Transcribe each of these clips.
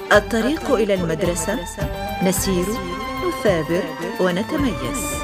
الطريق إلى المدرسة، نسير، نثابر ونتميز.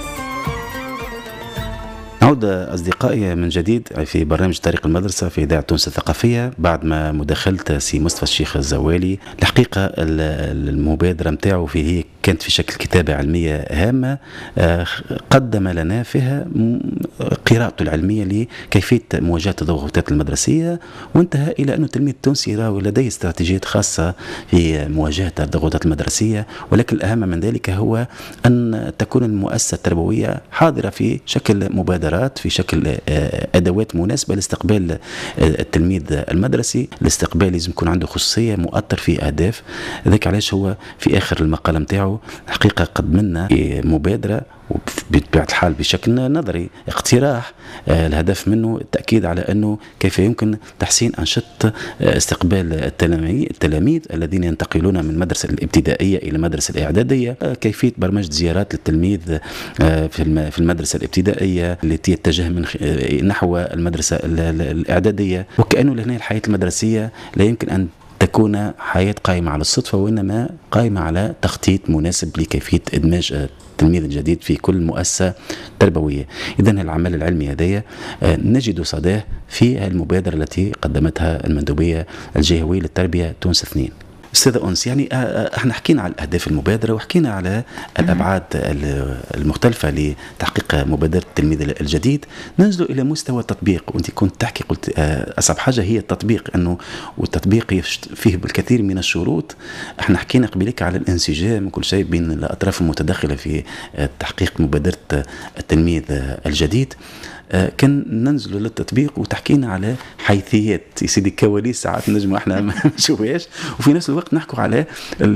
نعود أصدقائي من جديد في برنامج طريق المدرسة في إذاعة تونس الثقافية بعد ما مداخلة سي مصطفى الشيخ الزوالي. الحقيقة المبادرة متاعه هي كانت في شكل كتابة علمية هامة قدم لنا فيها قراءته العلمية لكيفية مواجهة الضغوطات المدرسية، وانتهى إلى أن التلميذ التونسي لديه استراتيجيات خاصة في مواجهة الضغوطات المدرسية، ولكن الأهم من ذلك هو أن تكون المؤسسة التربوية حاضرة في شكل مبادرات، في شكل أدوات مناسبة لاستقبال التلميذ المدرسي. الاستقبال لازم يكون عنده خصوصية، مؤثر في أهداف. ذلك علاش هو في آخر المقالة متاعه الحقيقة قدمنا مبادرة وبطبيعة الحال بشكل نظري اقتراح الهدف منه التأكيد على أنه كيف يمكن تحسين أنشطة استقبال التلاميذ الذين ينتقلون من المدرسة الابتدائية إلى المدرسة الإعدادية، كيفية برمجة زيارات للتلميذ في المدرسة الابتدائية التي يتجه من نحو المدرسة الإعدادية. وكأنه لهنا الحياة المدرسية لا يمكن أن تكون حياة قائمة على الصدفة، وإنما قائمة على تخطيط مناسب لكيفية إدماج التلميذ الجديد في كل مؤسسة تربوية. إذن العمل العلمي هذا نجد صداه في المبادرة التي قدمتها المندوبية الجهوية للتربية تونس 2. أستاذ أنس، يعني احنا حكينا على أهداف المبادرة وحكينا على الأبعاد المختلفة لتحقيق مبادرة التلميذ الجديد. ننزل إلى مستوى التطبيق، وأنت كنت تحكي قلت أصعب حاجة هي التطبيق، أنه والتطبيق فيه بالكثير من الشروط. احنا حكينا قبلك على الانسجام كل شيء بين الأطراف المتدخلة في تحقيق مبادرة التلميذ الجديد. كان ننزل للتطبيق وتحكينا على حيثيات يا سيدي كواليس ساعات نجم احنا ما نشوفهاش، وفي نفس الوقت نحكوا على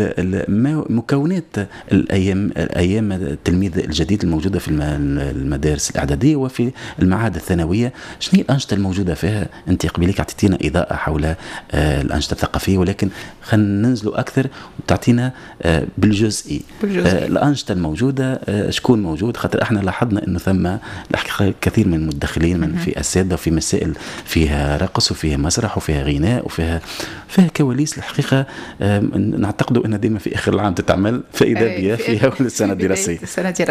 مكونات الايام التلميذ الجديد الموجوده في المدارس الاعداديه وفي المعاهد الثانويه. شنو هي الانشطه الموجوده فيها؟ انت قبلك اعطيتينا اضاءه حول الانشطه الثقافيه، ولكن خلينا ننزلوا اكثر وتعطينا بالجزئي الانشطه الموجوده، شكون موجود، خاطر احنا لاحظنا انه ثم كثير من المدخلين من في اساتذه وفي مسائل فيها رقص وفيها مسرح وفيها غناء وفيها كواليس. الحقيقه نعتقد ان ديما في اخر العام تتعمل فايجابيه فيها السنه الدراسيه.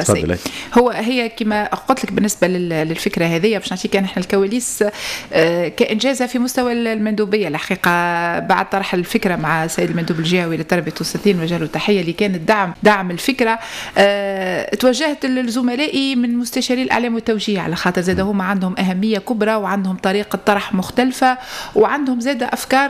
هي كما قلت لك بالنسبه للفكره هذه باش نعطيك احنا الكواليس كانجازها في مستوى المندوبيه. الحقيقه بعد طرح الفكره مع سيد المندوب الجهوي للتربيه التونسيين وجه له تحيه اللي كانت دعم الفكره، توجهت لزملائي من مستشاري الاعلام والتوجيه، على خاطر زاد هما عندهم أهمية كبرى وعندهم طريقة طرح مختلفة وعندهم زاد أفكار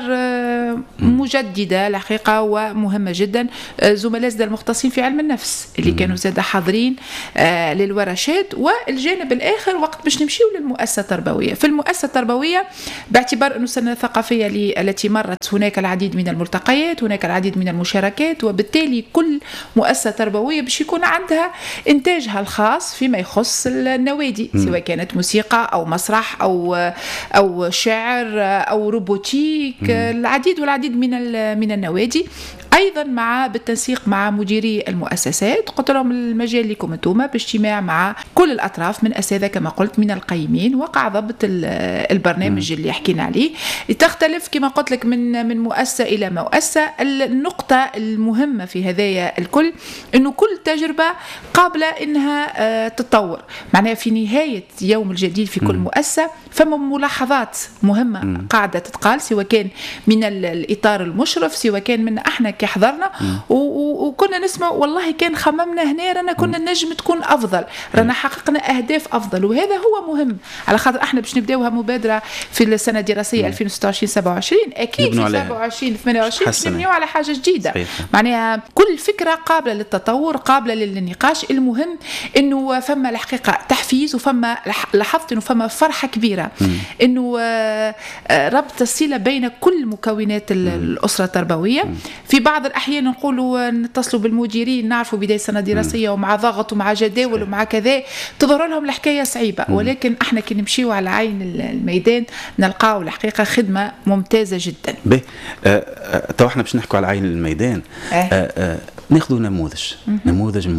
مجددة الحقيقة ومهمة جدا. زملاء زاد المختصين في علم النفس اللي كانوا زاد حاضرين للورشات. والجانب الآخر وقت باش نمشيو للمؤسسة التربوية. في المؤسسة التربوية باعتبار أنه السنة الثقافية التي مرت هناك العديد من الملتقيات، هناك العديد من المشاركات، وبالتالي كل مؤسسة تربوية باش يكون عندها إنتاجها الخاص فيما يخص النوادي، سواء كانت موسيقى أو مسرح أو شعر أو روبوتيك، العديد والعديد من النوادي. أيضا بالتنسيق مع مديري المؤسسات قلت لهم المجال لكم أنتم باجتماع مع كل الأطراف من أساتذة كما قلت من القيمين، وقع ضبط البرنامج اللي حكينا عليه. تختلف كما قلت لك من مؤسسة إلى مؤسسة. النقطة المهمة في هذايا الكل أنه كل تجربة قابلة أنها تتطور، معناها في نهاية يوم الجديد في كل مؤسسة فما ملاحظات مهمة قاعدة تتقال، سواء كان من الإطار المشرف سواء كان من احنا كحضرنا وكنا نسمع والله كان خممنا هنا رانا كنا نجم تكون افضل، رانا حققنا اهداف افضل. وهذا هو مهم على خاطر احنا باش نبداوها مبادره في السنه الدراسيه 2026 اكيد في 27 28 نبنيو على حاجه جديده. معناها كل فكره قابله للتطور قابله للنقاش. المهم انه فما الحقيقه تحفيز وفما لاحظت انه فما فرحه كبيره انه ربط الصله بين كل مكونات الاسره التربويه. في بعض الأحيان نقولوا نتصلوا بالمديرين نعرفوا بداية سنة دراسية ومع ضغط ومع جداول ومع كذا تظهر لهم الحكاية صعيبة، ولكن احنا كي نمشيوا على عين الميدان نلقاو الحقيقة خدمة ممتازة جدا. تو احنا باش نحكوا على عين الميدان. ناخذوا نموذج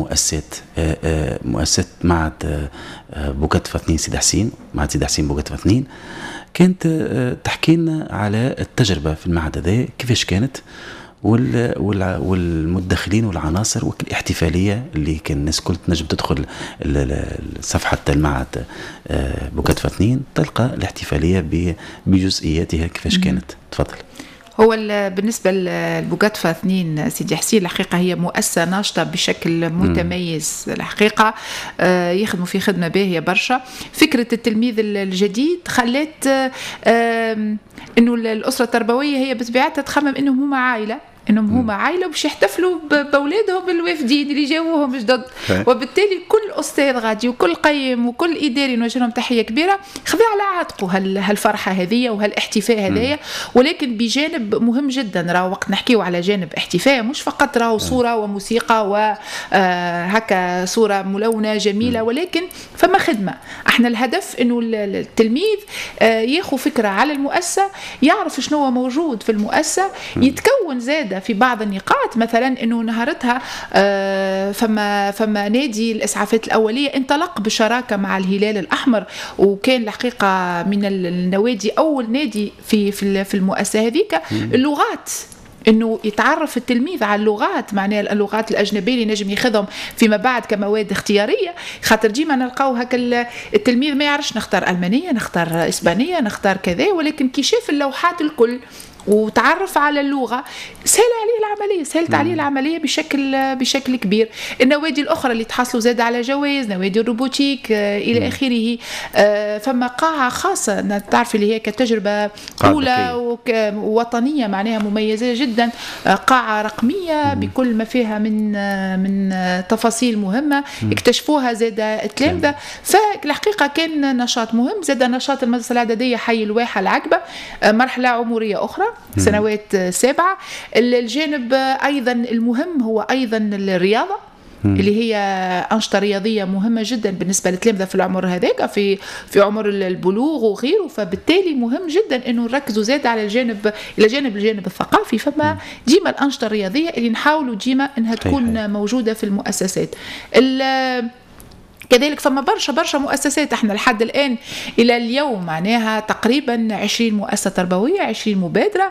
مؤسسات معهد بوكتفة 2 سيد حسين، معهد سيد حسين بوكتفة 2 كانت تحكي لنا على التجربة في المعهد هذا كيفاش كانت، والمدخلين والعناصر والاحتفاليه اللي كان الناس كل تنجم تدخل صفحه المعهد بوكاتفا 2 تلقى الاحتفاليه بجزئياتها كيفاش كانت. تفضل. هو بالنسبة لبوكاتفا 2 سيدي حسين الحقيقة هي مؤسسة ناشطة بشكل متميز الحقيقة، يخدموا في خدمة باهية برشا. فكرة التلميذ الجديد خلت أنه الأسرة التربوية هي بطبيعتها تخمم أنهم هما عائلة، انهم هما عائله باش يحتفلوا باولادهم الوافدين اللي جاوهم جدد، وبالتالي كل استاذ غادي وكل قيم وكل اداري نوجه لهم تحيه كبيره خذ على عاتقه هالفرحه هذه وهالاحتفاء هذايا. ولكن بجانب مهم جدا، راهو وقت نحكيو على جانب احتفاء مش فقط راهو صوره وموسيقى وهكا صوره ملونه جميله، ولكن فما خدمه. احنا الهدف انه التلميذ ياخذ فكره على المؤسسه، يعرف شنو هو موجود في المؤسسه، يتكون زاده في بعض النقاط. مثلا انه نهارتها فما نادي الاسعافات الاوليه انطلق بشراكه مع الهلال الاحمر، وكان الحقيقه من النوادي اول نادي في المؤسسه هذيك. اللغات انه يتعرف التلميذ على اللغات، معناها اللغات الاجنبيه اللي نجم ياخذهم فيما بعد كمواد اختياريه، خاطر ديما نلقاو هكا التلميذ ما يعرفش نختار المانيه نختار اسبانيه نختار كذا، ولكن كي شاف اللوحات الكل وتعرف على اللغة سهلت عليه العملية بشكل كبير. النوادي الأخرى اللي تحصلوا زاد على جوائز، نوادي الروبوتيك إلى آخره. فما قاعة خاصة تعرف اللي هي كتجربة أولى ووطنية معناها مميزة جدا، قاعة رقمية بكل ما فيها من تفاصيل مهمة اكتشفوها زاد التلامذة. فالحقيقة كان نشاط مهم. زاد نشاط المدرسة الإعدادية حي الواحة العقبة، مرحلة عمرية أخرى سنوات 7. الجانب أيضا المهم هو أيضا الرياضة اللي هي أنشطة رياضية مهمة جدا بالنسبة للتلامذة في العمر هذاك في عمر البلوغ وغيره. فبالتالي مهم جدا إنه نركزوا زاد على الجانب الثقافي. فما ديما الأنشطة الرياضية اللي نحاولوا ديما إنها تكون موجودة في المؤسسات. كذلك فما برشا مؤسسات. احنا لحد الآن إلى اليوم معناها تقريبا 20 مؤسسة تربوية، 20 مبادرة،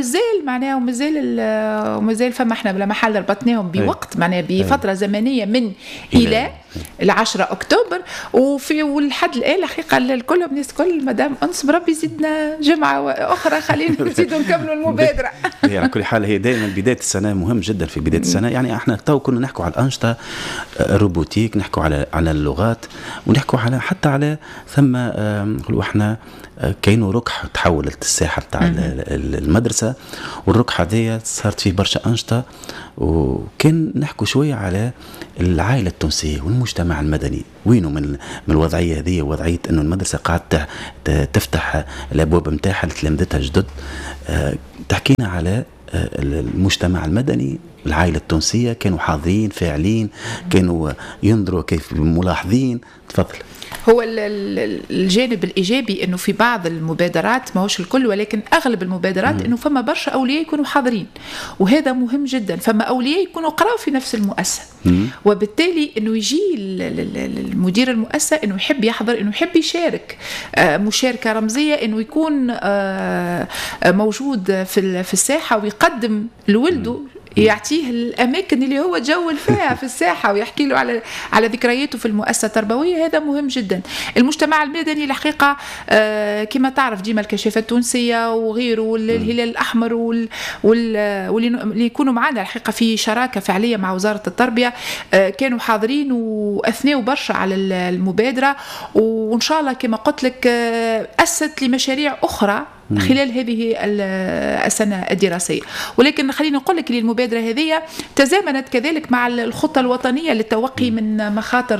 ومازال فما احنا بلا محل ربطناهم بوقت معناها بفترة زمنية من إلى 10 أكتوبر. والحد الآن الحقيقة الكل الناس كل مدام أنس بربي زدنا جمعة أخرى خلينا نزيدوا نكملوا المبادرة. على كل حال هي دائما بداية السنة مهم جدا. في بداية السنة يعني احنا تو كنا نحكوا على الأنشطة الروبوتيك، نحكوا على اللغات، ونحكوا حتى على ثم نقولوا احنا كاينو ركح تحولت الساحة بتاع المدرسة، والركح هذه صارت فيه برشا أنشطة. وكان نحكوا شوية على العائلة التونسية والمجتمع المدني وينه من الوضعية هذه، وضعية أنه المدرسة قاعدة تفتح الأبواب متاعها لتلامذتها الجدد. تحكينا على المجتمع المدني، العائلة التونسية كانوا حاضرين فاعلين، كانوا ينظروا كيف ملاحظين. تفضل. هو الجانب الإيجابي أنه في بعض المبادرات ما هوش الكل ولكن أغلب المبادرات أنه فما برشا أولياء يكونوا حاضرين، وهذا مهم جدا. فما أولياء يكونوا قراوا في نفس المؤسسة، وبالتالي أنه يجي المدير المؤسسة أنه يحب يحضر، أنه يحب يشارك مشاركة رمزية، أنه يكون موجود في الساحة ويقدم لولده، يعطيه الأماكن اللي هو تجول فيها في الساحة، ويحكي له على ذكرياته في المؤسسة التربوية. هذا مهم جدا. المجتمع المدني الحقيقة كما تعرف ديما الكشافة التونسية وغيره والهلال الأحمر واللي يكونوا معنا الحقيقة في شراكة فعلية مع وزارة التربية كانوا حاضرين وأثنوا برشا على المبادرة، وإن شاء الله كما قلت لك أسست لمشاريع أخرى خلال هذه السنة الدراسية. ولكن خلينا نقول لك المبادرة هذه تزامنت كذلك مع الخطة الوطنية للتوقي من مخاطر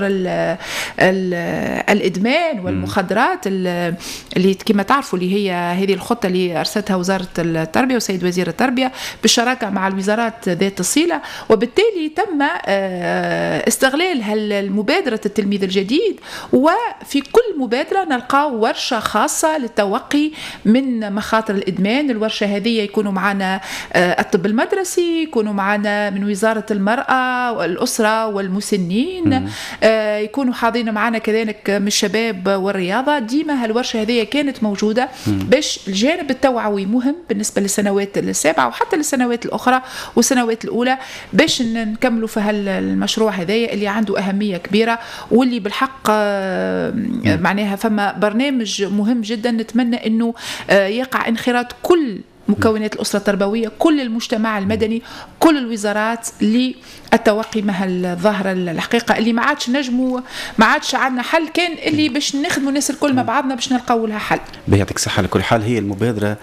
الإدمان والمخدرات اللي كما تعرفوا اللي هي هذه الخطة اللي أرستها وزارة التربية وسيد وزير التربية بالشراكة مع الوزارات ذات الصلة. وبالتالي تم استغلال المبادرة التلميذ الجديد، وفي كل مبادرة نلقى ورشة خاصة للتوقي من من مخاطر الإدمان. الورشة هذه يكونوا معنا الطب المدرسي، يكونوا معنا من وزارة المرأة والأسرة والمسنين، يكونوا حاضرين معنا كذلك من الشباب والرياضة. ديما هالورشة هذه كانت موجودة باش الجانب التوعوي مهم بالنسبة للسنوات السابعة وحتى للسنوات الأخرى والسنوات الأولى، باش نكملوا في هالمشروع هذا اللي عنده أهمية كبيرة، واللي بالحق معناها فما برنامج مهم جدا. نتمنى أنه يقع انخراط كل مكونات الأسرة التربوية، كل المجتمع المدني، كل الوزارات للتوقي مع الظاهرة الحقيقة اللي ما عادش نجموا، ما عادش عندنا حل، كان اللي باش نخدموا الناس الكل مع بعضنا باش نلقاو لها حل. بيعطيك صحة. على كل حال هي المبادرة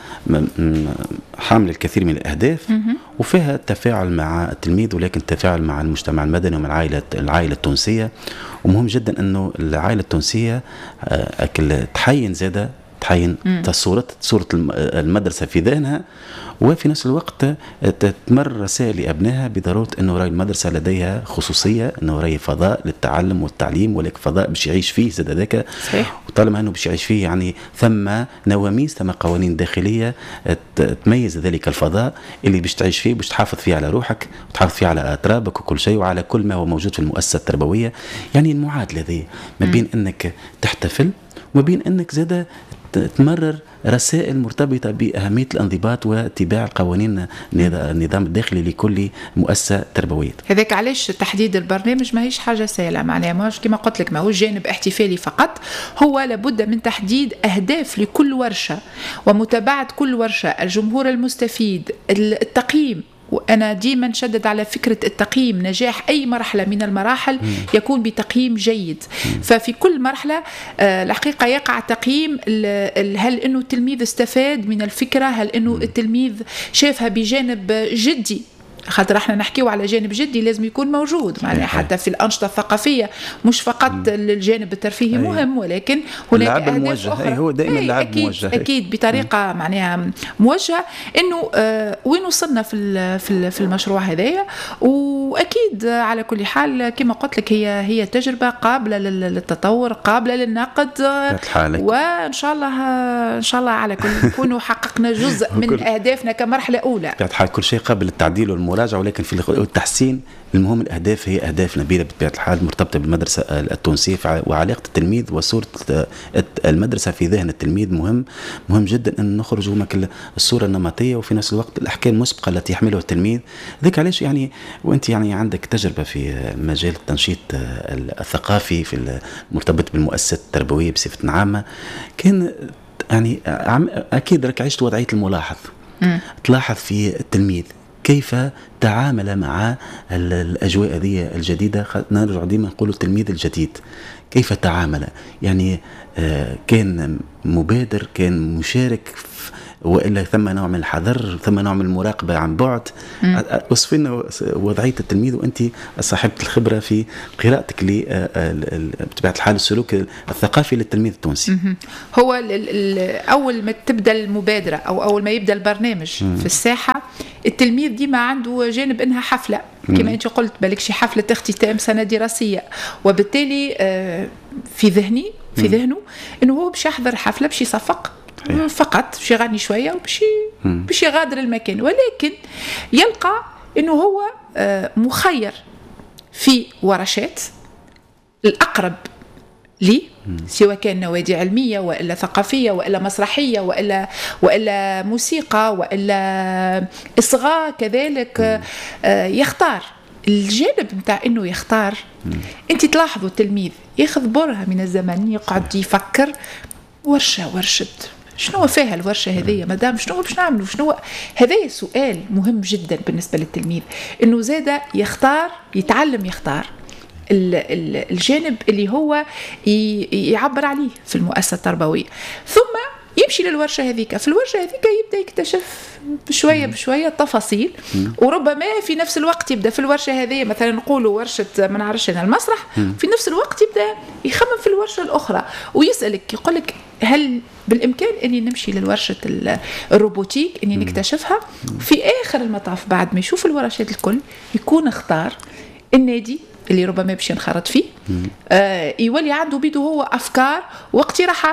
حامل الكثير من الأهداف وفيها التفاعل مع التلميذ، ولكن التفاعل مع المجتمع المدني ومع العائلة التونسية. ومهم جدا أنه العائلة التونسية تحين زادة، تحين صورة المدرسة في ذهنها، وفي نفس الوقت تمر رسائل لأبنائها بضرورة أنه راي المدرسة لديها خصوصية، أنه راي فضاء للتعلم والتعليم، ولكن فضاء باش يعيش فيه زاد ذاك. وطالما أنه باش يعيش فيه يعني ثم نواميس، ثم قوانين داخلية تميز ذلك الفضاء اللي باش تعيش فيه، باش تحافظ فيه على روحك وتحافظ فيه على أترابك وكل شيء وعلى كل ما هو موجود في المؤسسة التربوية. يعني المعادلة ذي ما بين أنك تحتفل وما بين أنك زاد تمرر رسائل مرتبطة بأهمية الانضباط واتباع القوانين النظام الداخلي لكل مؤسسة تربوية. هذاك علاش تحديد البرنامج ما هيش حاجة سهلة، معناها ماهوش كما قلت لك، ما هو جانب احتفالي فقط، هو لابد من تحديد أهداف لكل ورشة ومتابعة كل ورشة، الجمهور المستفيد، التقييم. وأنا ديما نشدد على فكرة التقييم. نجاح أي مرحلة من المراحل يكون بتقييم جيد. ففي كل مرحلة الحقيقة يقع تقييم، هل أنه التلميذ استفاد من الفكرة، هل أنه التلميذ شافها بجانب جدي، خاطر احنا نحكيو على جانب جدي لازم يكون موجود معناها حتى في الأنشطة الثقافية، مش فقط الجانب الترفيهي مهم، ولكن هناك أهداف أخرى. هو دائما اللعب موجه، أكيد بطريقة معناها موجهة. إنه وين وصلنا في المشروع هذايا. وأكيد على كل حال كما قلت لك هي تجربة قابلة للتطور، قابلة للنقد، وإن شاء الله على كل نكونوا حققنا جزء من أهدافنا كمرحلة أولى. بطبيعة كل شيء قابل للتعديل والمراجعة، ولكن في التحسين المهم الأهداف هي أهداف نبيلة بطبيعة الحال مرتبطة بالمدرسة التونسية وعلاقة التلميذ وصورة المدرسة في ذهن التلميذ. مهم جدا أن نخرج من الصورة النمطية وفي نفس الوقت الأحكام المسبقة التي يحملها التلميذ. ذلك علاش يعني وأنت يعني عندك تجربة في مجال التنشيط الثقافي في المرتبط بالمؤسسات التربوية بصفة عامة، كان يعني أكيد راك عشت وضعية الملاحظ، تلاحظ في التلميذ كيف تعامل مع الأجواء هذه الجديدة. نرجع ديما نقول التلميذ الجديد كيف تعامل، يعني كان مبادر، كان مشارك، وإلا ثم نوع من الحذر، ثم نوع من المراقبة عن بعد. وصفنا وضعية التلميذ وأنت صاحبة الخبرة في قراءتك بطبيعة الحال السلوك الثقافي للتلميذ التونسي. هو أول ما تبدأ المبادرة أو أول ما يبدأ البرنامج في الساحة، التلميذ ديما عنده جانب إنها حفلة كما أنت قلت، بالك شي حفلة اختتام سنة دراسية، وبالتالي في ذهنه إنه هو باش يحضر حفلة، باش يصفق فقط، باش يغني شوية وباش يغادر المكان، ولكن يلقى إنه هو مخير في ورشات الأقرب لي، سواء كان نوادي علمية وإلا ثقافية وإلا مسرحية وإلا موسيقى وإلا إصغاء كذلك. يختار الجانب متاع إنه يختار. أنت تلاحظوا التلميذ ياخذ برهة من الزمن، يقعد يفكر ورشة شنو فيها الورشة هذه مدام، شنو باش نعملوا، شنو هذا سؤال مهم جدا بالنسبة للتلميذ، إنه زاد يتعلم يختار الجانب اللي هو يعبر عليه في المؤسسة التربوية، ثم يمشي للورشة هذيك. في الورشة هذيك يبدأ يكتشف بشوية التفاصيل، وربما في نفس الوقت يبدأ في الورشة هذه مثلا نقولوا ورشة ما نعرفش أنا المسرح، في نفس الوقت يبدأ يخمم في الورشة الأخرى ويسألك، يقولك هل بالإمكان أني نمشي للورشة الروبوتيك أني نكتشفها. في آخر المطاف بعد ما يشوف الورشات الكل يكون اختار النادي اللي ربما باش ينخرط فيه، يولي عنده بيدو هو أفكار واقتراحات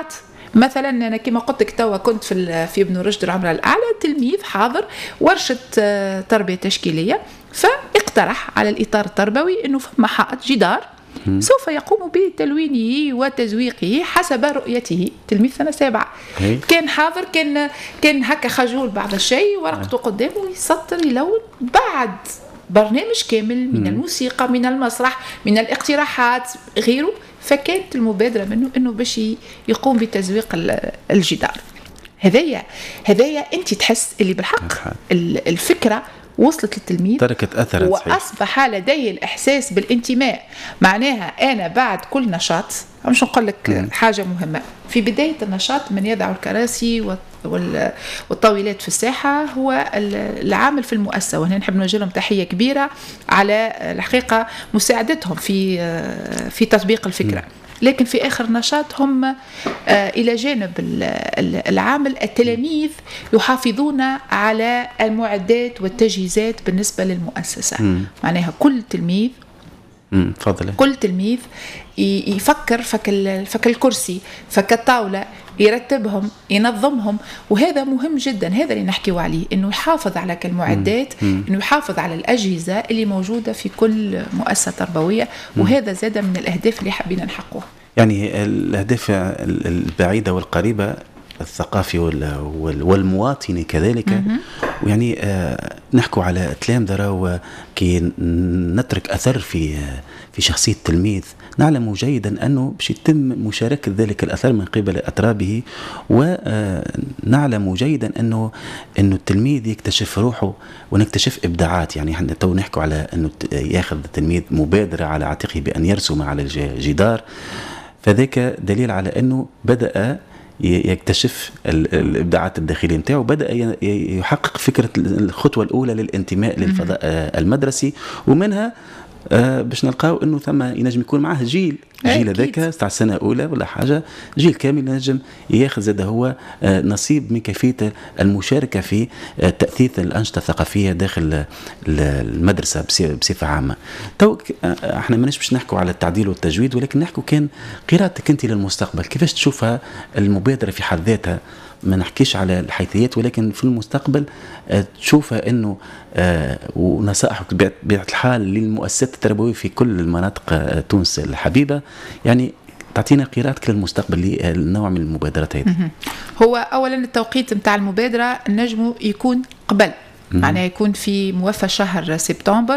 مثلا أنا كما قلت لك توا كنت في ابن رشد العمرة الأعلى تلميذ حاضر ورشة تربية تشكيلية، فاقترح على الإطار التربوي أنه فما حائط جدار سوف يقوم بتلوينه وتزويقه حسب رؤيته. تلميذ سنة 7 كان حاضر، كان هكا خجول بعض الشيء، ورقته قدامه يسطر يلون بعد برنامج كامل من الموسيقى، من المسرح، من الاقتراحات غيره. فكانت المبادرة منه أنه باش يقوم بتزويق الجدار. هذايا أنت تحس اللي بالحق الفكرة وصلت للتلميذ، تركت أثرا، وأصبح لديه الإحساس بالانتماء. معناها أنا بعد كل نشاط، مش نقول لك حاجة مهمة، في بداية النشاط من يضع الكراسي والطاولات في الساحة هو العامل في المؤسسة، وهنا نحب نوجه لهم تحية كبيرة على الحقيقة مساعدتهم في تطبيق الفكرة. لكن في آخر نشاط هم إلى جانب العامل التلاميذ يحافظون على المعدات والتجهيزات بالنسبة للمؤسسة. معناها كل تلميذ كل تلميذ يفكر فك الكرسي، فك الطاولة، يرتبهم، ينظمهم، وهذا مهم جدا. هذا اللي نحكيو عليه، انه يحافظ على المعدات، انه يحافظ على الأجهزة اللي موجودة في كل مؤسسة تربوية، وهذا زاد من الأهداف اللي حابين نحققوها. يعني الأهداف البعيدة والقريبة، الثقافي والمواطني كذلك. ويعني نحكو على تلامذة وكي نترك أثر في شخصية التلميذ، نعلم جيدا أنه باش يتم مشاركة ذلك الأثر من قبل أترابه، ونعلم جيدا أنه التلميذ يكتشف روحه ونكتشف إبداعات. يعني احنا تو نحكو على أنه ياخذ التلميذ مبادرة على عاتقه بأن يرسم على الجدار، فذاك دليل على أنه بدأ يكتشف الإبداعات الداخلية متاعه، بدأ يحقق فكرة الخطوة الأولى للانتماء للفضاء المدرسي. ومنها باش نلقاو انه ثم ينجم يكون معه جيل هذاك تاع السنه الاولى ولا حاجه، جيل كامل ينجم ياخذ زاد هو نصيب من كيفيه المشاركه في تاثيث الانشطه الثقافيه داخل المدرسه بصفه عامه. تو احنا ماناش باش نحكوا على التعديل والتجويد، ولكن نحكوا كان قراءتك انت للمستقبل، كيفاش تشوفها المبادره في حد ذاتها؟ ما نحكيش على الحيثيات، ولكن في المستقبل تشوفها انه ونصائحك بطبيعة الحال للمؤسسات التربوية في كل المناطق تونس الحبيبة، يعني تعطينا قراءتك للمستقبل للنوع من المبادرات هذه. هو اولا التوقيت متاع المبادرة نجمه يكون قبل، معناه يكون في موفى شهر سبتمبر،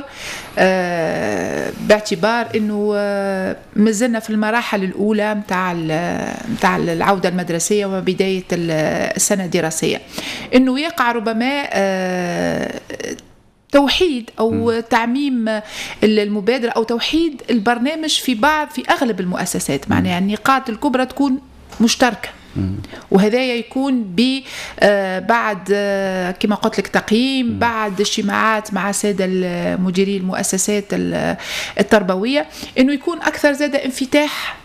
باعتبار انه مازلنا في المراحل الاولى متاع العوده المدرسيه وبدايه السنه الدراسيه، انه يقع ربما توحيد او تعميم المبادره او توحيد البرنامج في اغلب المؤسسات. معناها النقاط الكبرى تكون مشتركه، وهذا يكون بعد كما قلت لك تقييم، بعد اجتماعات مع سادة مديري المؤسسات التربوية، انه يكون اكثر زاد انفتاح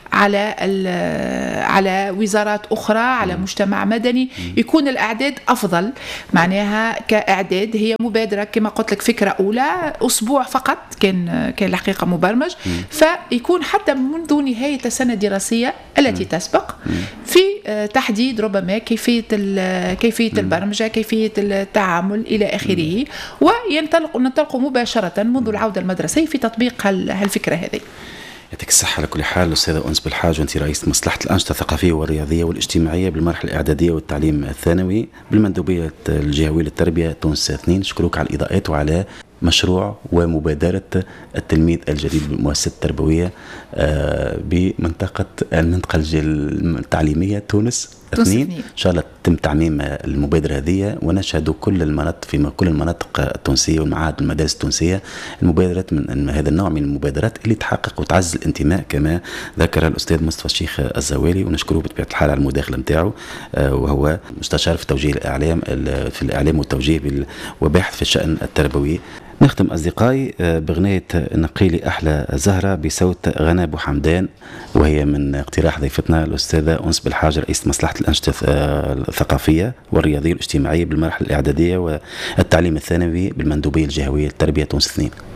على وزارات أخرى، على مجتمع مدني، يكون الأعداد أفضل. معناها كأعداد هي مبادرة كما قلت لك فكرة أولى أسبوع فقط كان الحقيقة مبرمج، فيكون حتى منذ نهاية السنة الدراسية التي تسبق في تحديد ربما كيفية البرمجة، كيفية التعامل إلى آخره، وننطلق مباشرة منذ العودة المدرسية في تطبيق هالفكرة هذه. يعطيك الصحة. على كل حال أستاذة أنس بالحاج، وأنت رئيس مصلحة الأنشطة الثقافية والرياضية والاجتماعية بالمرحلة الإعدادية والتعليم الثانوي بالمندوبية الجهوية للتربية تونس 2، نشكرك على الإضاءات وعلى مشروع ومبادرة التلميذ الجديد بالمؤسسة التربوية بمنطقة المنطقة التعليمية تونس 2. إن شاء الله تم تعميم المبادرة هذه، ونشهد كل المناطق في كل المناطق التونسية والمعاهد المدارس التونسية المبادرات من هذا النوع من المبادرات اللي تحقق وتعزز الانتماء كما ذكر الأستاذ مصطفى الشيخ الزوالي، ونشكره بطبيعة الحال على المداخلة نتاعو، وهو مستشار في توجيه الإعلام في الإعلام والتوجيه وباحث في الشأن التربوي. نختم أصدقائي بغنية نقيلي أحلى زهرة بصوت غنى أبو حمدان، وهي من اقتراح ضيفتنا الأستاذة أنس بالحاج رئيس مصلحة الأنشطة الثقافية والرياضية والاجتماعية بالمرحلة الإعدادية والتعليم الثانوي بالمندوبية الجهوية للتربية تونس 2.